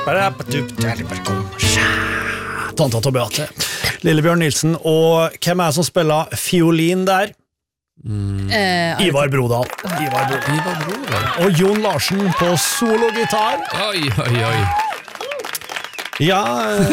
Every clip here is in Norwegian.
Tanta og Beate, Lillebjørn Nilsen, og hvem som spiller fiolin der? Ivar Brodal. Og Jon Larsen på sologitar. Oi. Ja,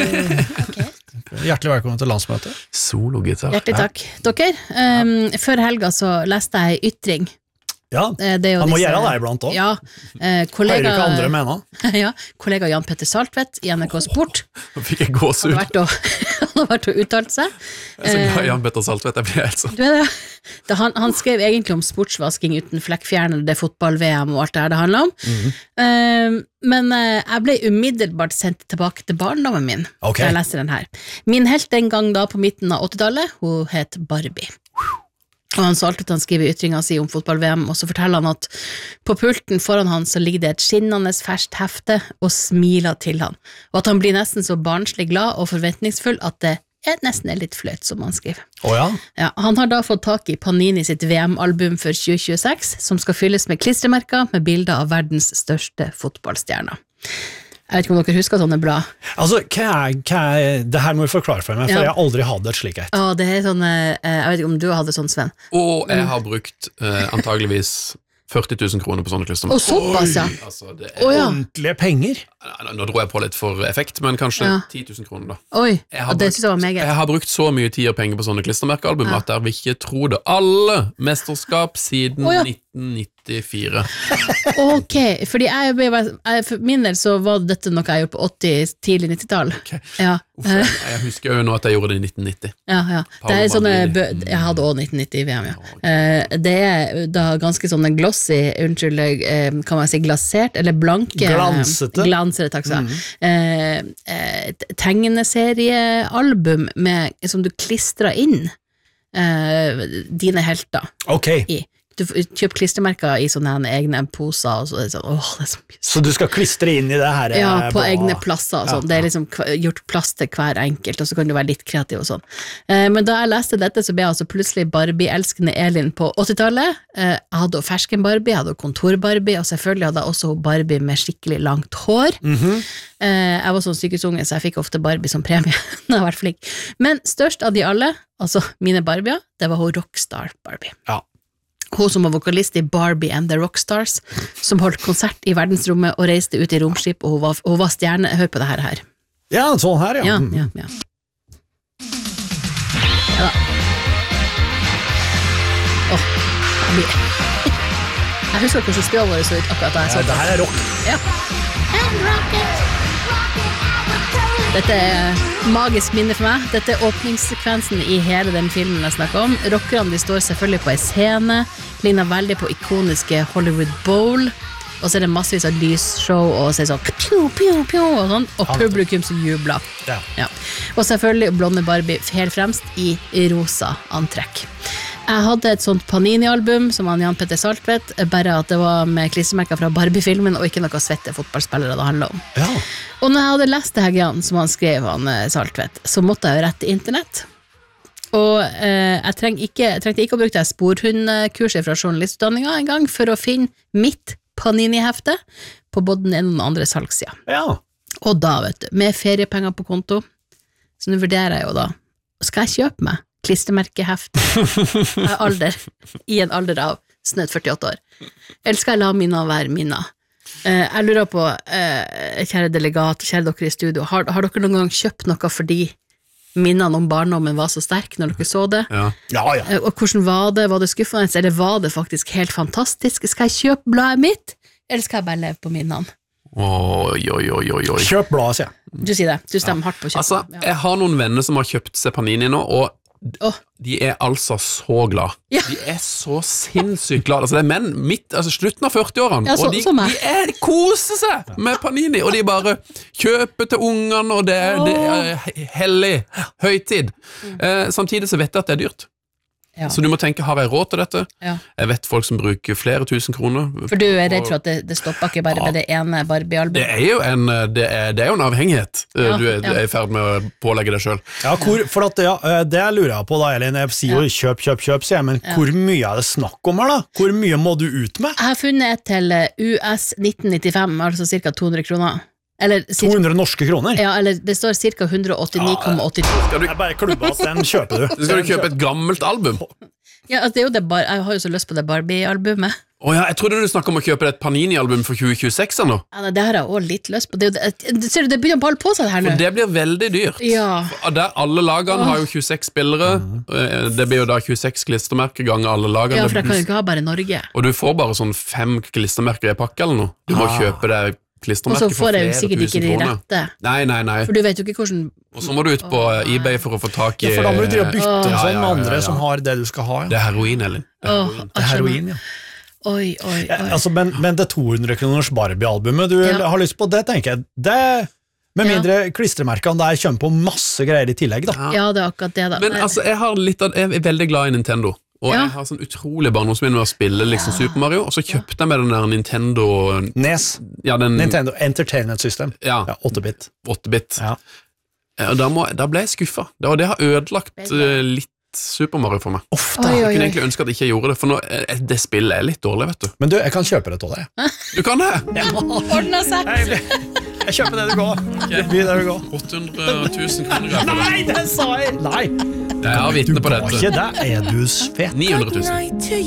hjertelig velkommen til landsmøtet. Sologitar. Hjertelig takk. Dere, før helga så leste jeg Ytring. Ja, han må gjøre det iblant også. Ja, Hører ikke andre mener. Ja, kollega Jan Petter Saltvedt i NRK Sport. Nå fikk jeg gåsehud. Han har vært og uttalt seg. Jeg er så glad i Jan Petter Saltvedt, jeg blir helt sånn. Du er det. Han skrev egentlig om sportsvasking uten flekkfjernere, det fotball-VM og alt det her det handler om. Men jeg ble umiddelbart sendt tilbake til barndommen min da jeg leste den her. Min helt den gang da på midten av 80-tallet, hun het Barbie. Og han sa alltid at han skriver ytringa si om fotball-VM, og så forteller han at på pulten foran han så ligger det et skinnende ferskt hefte og smiler til han, og at han blir nesten så barnslig glad og forventningsfull at det nesten litt fløyt, som han skriver. Ja, han har da fått tak i Panini sitt VM-album for 2026, som skal fylles med klistremerker med bilder av verdens største fotballstjerner. Jeg vet ikke om dere husker sånne blad. Altså, det her må du forklare for meg, for jeg har aldri hatt et slik et. Ja, det er sånne, jeg vet ikke om du hadde sånn, Sven. Og jeg har brukt antageligvis 40 000 kroner på sånne klistermerker. Og såpass, ja. Altså, det ordentlige penger. Nå dro jeg på litt for effekt, men kanskje 10 000 kroner da. Oi, det synes jeg var meget. Jeg har brukt så mye tid og penger på sånne klistermerkealbum at jeg vil ikke tro det. Alle mesterskap siden 1994. Ok, fordi for min del så var dette noe jeg gjorde på 80, tidlig 90-tall. Jeg husker jo nå at jeg gjorde det i 1990. Ja. Det er sånne, jeg hadde også 1990 i VM, Det er da ganske sånne glossy, kan man si glasert, eller blanke. Glansete, takk skal jeg. Tegneseriealbum som du klistrer inn dine helter i. Du kjøper klistremerker i sånne egne poser, og så er det sånn, det er så mye. Så du skal klistre inn i det her? Ja, på egne plasser og sånn. Det er liksom gjort plass til hver enkelt, og så kan du være litt kreativ og sånn. Men da jeg leste dette, så ble jeg altså plutselig Barbie-elskende Elin på 80-tallet. Jeg hadde også fersken Barbie, jeg hadde også kontor-Barbie, og selvfølgelig hadde jeg også Barbie med skikkelig langt hår. Jeg var sånn sykesunge, så jeg fikk ofte Barbie som premie når jeg har vært flink. Men størst av de alle, altså mine Barbier, det var hun Rockstar Barbie. Ja. Hun som var vokalist i Barbie and the Rockstars, som holdt konsert i verdensrommet og reiste ut i romskip, og hun var stjerne. Hør på det her. Ja, sånn her, ja. Ja. Jeg husker hvordan spjålet vårt så ut akkurat da jeg så det. Det her er rock. Ja. Dette er magisk minne for meg. Dette er åpningssekvensen i hele den filmen jeg snakker om. Rockerne de står selvfølgelig på en scene, ligner veldig på ikoniske Hollywood Bowl, og så er det massevis av lysshow, og så er det sånn pju, pju, pju, og sånn, og publikum som jubler. Ja. Og selvfølgelig blonde Barbie helt fremst i rosa antrekk. Jeg hadde et sånt Panini-album som han Jan Petter Saltvedt, bare at det var med klistremerker fra Barbie-filmen og ikke noe svette fotballspillere det handlet om. Ja. Og når jeg hadde lest det her grann som han skrev, han Saltvedt, så måtte jeg jo rette internett. Og jeg trengte ikke å bruke det sporhundkurset fra journalistutdanningen en gang for å finne mitt Panini-hefte på både den ene og den andre salgssida. Ja. Og da, vet du, med feriepenger på konto, så nå vurderer jeg jo da, skal jeg kjøpe meg klistremerkehefte i en alder av snøtt 48 år? Eller skal jeg la minna være minna? Jeg lurer på, kjære delegat, kjære dere i studio, har dere noen gang kjøpt noe fordi minnene om barndommen var så sterk når dere så det? Ja. Og hvordan var det? Var det skuffende, eller var det faktisk helt fantastisk? Skal jeg kjøpe bladet mitt, eller skal jeg bare leve på minnene? Oi. Kjøp bladet, sier jeg. Du sier det, du stemmer hardt på kjøpet. Altså, jeg har noen venner som har kjøpt seg Panini nå, og de er altså så glad. De er så sinnssykt glad. Altså, det er menn slutten av 40-årene, og de koser seg med Panini, og de bare kjøper til ungene, og det er hellig høytid. Samtidig så vet jeg at det er dyrt. Så du må tenke, har jeg råd til dette? Jeg vet folk som bruker flere tusen kroner. For du er redd for at det stopper ikke bare med det ene Barbie-albumet? Det er jo en avhengighet du er i ferd med å pålegge deg selv. Ja, det lurer jeg på da, Elin. Jeg sier jo kjøp, sier jeg, men hvor mye er det snakk om her da? Hvor mye må du ut med? Jeg har funnet et til US 1995, altså cirka 200 kroner. Eller, 200 norske kroner? Ja, eller det står ca. 189,82. Jeg bare klubber at den kjøper du. Skal du kjøpe et gammelt album? Ja, altså, det er jo det jeg har jo så lyst på det Barbie-albumet. Jeg trodde du snakket om å kjøpe et Panini-album for 2026 nå. Ja, det har jeg også litt lyst på. Ser du, det begynner å balle på seg her nå. For det blir veldig dyrt. Ja. Der alle lagene har jo 26 spillere. Det blir jo da 26 klistremerker ganger alle lagene. Ja, for det kan jo ikke ha bare Norge. Og du får bare sånn 5 klistremerker i pakke eller noe. Du må kjøpe det klistremerket for flere tusen kroner. Og så får jeg jo sikkert ikke de rette. Nei. For du vet jo ikke hvordan... Og så må du ut på eBay for å få tak i... Ja, for da må du bytte sånn med andre som har det du skal ha. Det er heroin, Elin. Det er heroin, ja. Oi. Altså, men det 200 kroners Barbie-albumet du har lyst på, det tenker jeg det, med mindre klistremerkene der kommer på masse greier i tillegg da. Ja, det er akkurat det da. Men altså, jeg er veldig glad i Nintendo, og jeg har sånn utrolig barndomsminne med å spille liksom Super Mario, og så kjøpte jeg med den der Nintendo NES, Nintendo Entertainment System, 8-bit. Ja. Da ble jeg skuffet, og det har ødelagt litt Super Mario for meg. Ofte. Jeg kunne egentlig ønske at jeg ikke gjorde det, for nå, det spillet er litt dårlig, vet du. Men du, jeg kan kjøpe det til deg. Du kan det? Ja. Ordner seg. Jeg kjøper det du går. Der du går. 800 000 kroner. Nei, det sa jeg! Nei. Jeg har vitne på dette. Du går ikke, det er du fet. 900 000.